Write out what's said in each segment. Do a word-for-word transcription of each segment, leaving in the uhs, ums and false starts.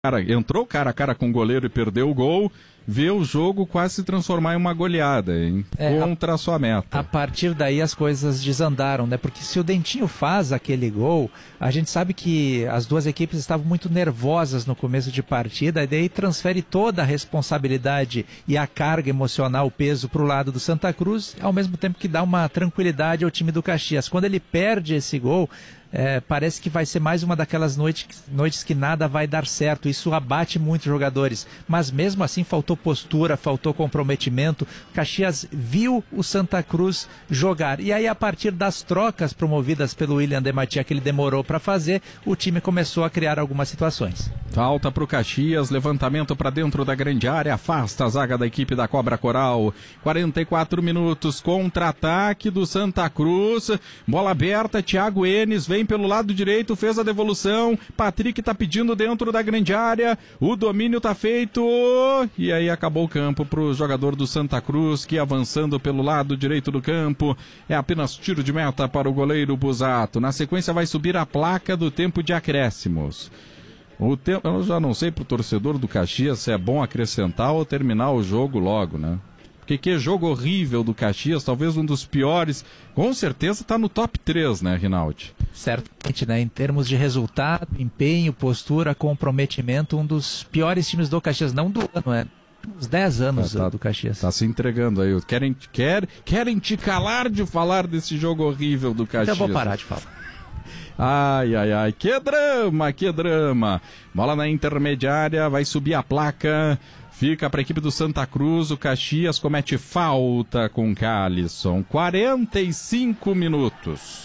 Cara, entrou cara a cara com o goleiro e perdeu o gol, vê o jogo quase se transformar em uma goleada, hein? É, contra a, a sua meta. A partir daí as coisas desandaram, né? Porque se o Dentinho faz aquele gol, a gente sabe que as duas equipes estavam muito nervosas no começo de partida, e daí transfere toda a responsabilidade e a carga emocional, o peso para o lado do Santa Cruz, ao mesmo tempo que dá uma tranquilidade ao time do Caxias. Quando ele perde esse gol, É, parece que vai ser mais uma daquelas noites, noites que nada vai dar certo. Isso abate muitos jogadores, mas mesmo assim faltou postura, faltou comprometimento. Caxias viu o Santa Cruz jogar, e aí a partir das trocas promovidas pelo William de Matia, que ele demorou para fazer, o time começou a criar algumas situações. Falta para o Caxias, levantamento para dentro da grande área, afasta a zaga da equipe da Cobra Coral. quarenta e quatro minutos, contra-ataque do Santa Cruz, bola aberta, Thiago Enes vem pelo lado direito, fez a devolução, Patrick tá pedindo dentro da grande área, o domínio tá feito, e aí acabou o campo pro jogador do Santa Cruz, que avançando pelo lado direito do campo, é apenas tiro de meta para o goleiro Busato. Na sequência vai subir a placa do tempo de acréscimos. O tempo, eu já não sei pro torcedor do Caxias se é bom acrescentar ou terminar o jogo logo, né? Porque que jogo horrível do Caxias, talvez um dos piores, com certeza está no top três, né, Rinaldi? Certamente, né, em termos de resultado, empenho, postura, comprometimento, um dos piores times do Caxias, não do ano, é uns dez anos tá, tá, do Caxias. Tá se entregando aí, querem, quer, querem te calar de falar desse jogo horrível do Caxias. Então eu vou parar de falar. Ai, ai, ai, que drama, que drama. Bola na intermediária, vai subir a placa, fica para a equipe do Santa Cruz, o Caxias comete falta com Calisson. quarenta e cinco minutos.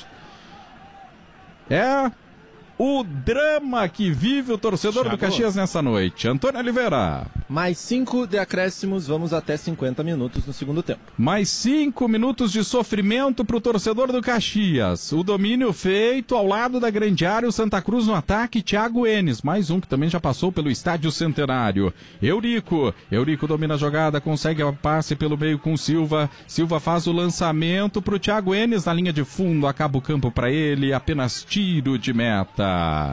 É o drama que vive o torcedor Chegou. do Caxias nessa noite. Antônio Oliveira. Mais cinco de acréscimos, vamos até cinquenta minutos no segundo tempo. Mais cinco minutos de sofrimento para o torcedor do Caxias. O domínio feito ao lado da grande área, o Santa Cruz no ataque, Thiago Enes, mais um que também já passou pelo Estádio Centenário. Eurico, Eurico domina a jogada, consegue a passe pelo meio com Silva. Silva faz o lançamento para o Thiago Enes na linha de fundo, acaba o campo para ele, apenas tiro de meta.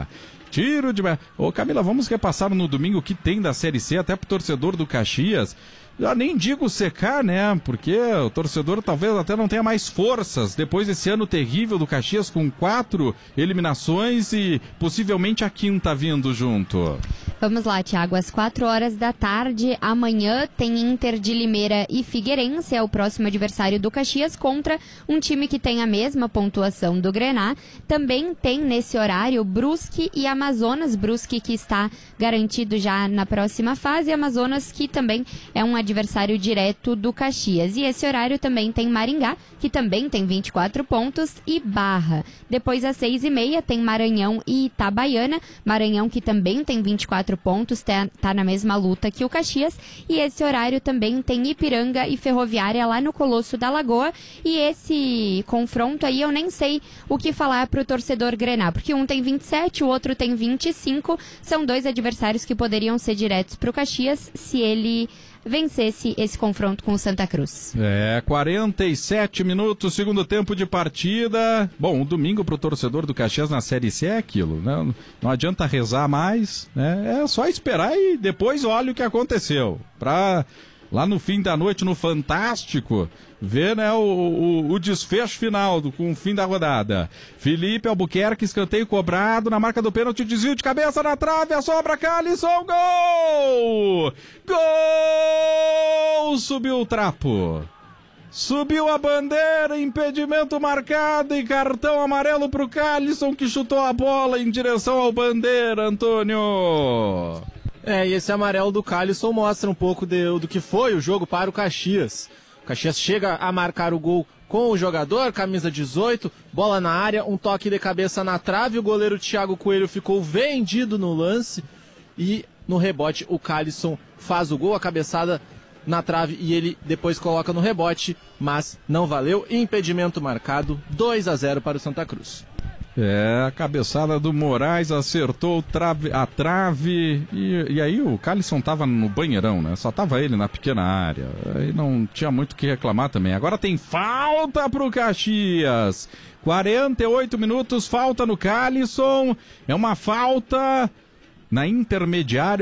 Tiro de... Ô Camila, vamos repassar no domingo o que tem da Série C, até pro torcedor do Caxias. Já nem digo secar, né? Porque o torcedor talvez até não tenha mais forças depois desse ano terrível do Caxias, com quatro eliminações e possivelmente a quinta vindo junto. Vamos lá, Thiago, às quatro horas da tarde, amanhã tem Inter de Limeira e Figueirense, é o próximo adversário do Caxias, contra um time que tem a mesma pontuação do Grená. Também tem nesse horário Brusque e Amazonas, Brusque que está garantido já na próxima fase, Amazonas que também é um adversário direto do Caxias. E esse horário também tem Maringá, que também tem vinte e quatro pontos, e Barra. Depois às seis e meia tem Maranhão e Itabaiana, Maranhão que também tem vinte e quatro pontos, tá, tá na mesma luta que o Caxias, e esse horário também tem Ipiranga e Ferroviária lá no Colosso da Lagoa, e esse confronto aí eu nem sei o que falar pro torcedor Grená, porque um tem vinte e sete, o outro tem vinte e cinco, são dois adversários que poderiam ser diretos pro Caxias se ele vencesse esse confronto com o Santa Cruz. É, quarenta e sete minutos, segundo tempo de partida. Bom, o domingo pro torcedor do Caxias na Série C é aquilo, né? Não adianta rezar mais, né? É só esperar e depois olha o que aconteceu. Pra lá no fim da noite, no Fantástico, ver, né, o, o, o desfecho final do, com o fim da rodada. Felipe Albuquerque, escanteio cobrado na marca do pênalti, desvio de cabeça na trave, a sobra Calisson, gol! Gol! Subiu o trapo. Subiu a bandeira, impedimento marcado e cartão amarelo pro Calisson, que chutou a bola em direção ao bandeira, Antônio. É, e esse amarelo do Calisson mostra um pouco de, do que foi o jogo para o Caxias. O Caxias chega a marcar o gol com o jogador, camisa dezoito, bola na área, um toque de cabeça na trave, o goleiro Thiago Coelho ficou vendido no lance e no rebote o Calisson faz o gol, a cabeçada na trave e ele depois coloca no rebote, mas não valeu, impedimento marcado, dois a zero para o Santa Cruz. É, a cabeçada do Moraes acertou trave, a trave e, e aí o Calisson tava no banheirão, né? Só tava ele na pequena área. Aí não tinha muito o que reclamar também. Agora tem falta pro Caxias. quarenta e oito minutos, falta no Calisson. É uma falta na Intermediário